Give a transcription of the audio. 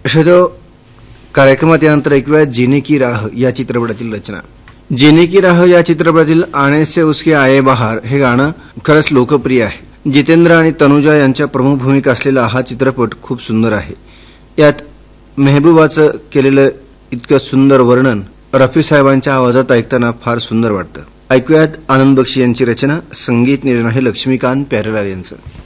अशा कार्यक्रमात यानंतर ऐकूया जीने की राह या चित्रपटातील रचना। जीने की राह या चित्रपटातील आने से उसके आए बहार हे गाणं खरंच लोकप्रिय आहे। जितेंद्र आणि तनुजा यांच्या प्रमुख भूमिका असलेला हा चित्रपट खूप सुंदर आहे। यात मेहबूबाचं केलेलं इतकं सुंदर वर्णन रफी साहेबांच्या आवाजात ऐकताना फार सुंदर वाटतं। ऐकूयात आनंद बक्षी यांची रचना, संगीत निर्माण आहे लक्ष्मीकांत प्यारेलाल यांचं।